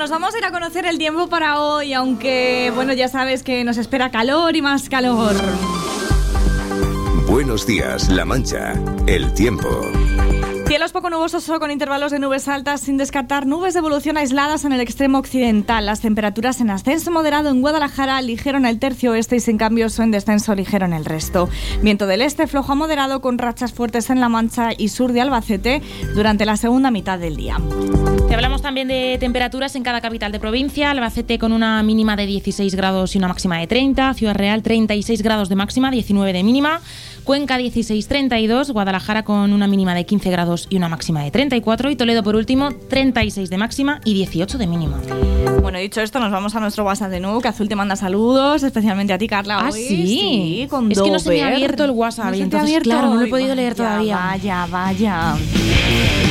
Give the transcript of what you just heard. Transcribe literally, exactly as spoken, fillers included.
nos vamos a ir a conocer el tiempo para hoy, aunque, bueno, ya sabes que nos espera calor y más calor. Buenos días, La Mancha. El tiempo. Cielos poco nubosos o con intervalos de nubes altas, sin descartar nubes de evolución aisladas en el extremo occidental. Las temperaturas en ascenso moderado en Guadalajara, ligero en el tercio oeste y sin cambios o en descenso ligero en el resto. Viento del este flojo a moderado con rachas fuertes en La Mancha y sur de Albacete durante la segunda mitad del día. Te hablamos también de temperaturas en cada capital de provincia. Albacete con una mínima de dieciséis grados y una máxima de treinta. Ciudad Real treinta y seis grados de máxima, diecinueve de mínima. Cuenca dieciséis treinta y dos. Guadalajara con una mínima de quince grados y una máxima de treinta y cuatro. Y Toledo por último treinta y seis de máxima y dieciocho de mínima. Bueno, dicho esto, nos vamos a nuestro WhatsApp de Nuuk. Azul te manda saludos, especialmente a ti, Carla. ¿Ah, hoy. sí? Sí, con es que no se me ha Dover. abierto el WhatsApp. ¿No y se te ha entonces, abierto claro, no lo he hoy? podido leer Vaya, todavía. Vaya, vaya.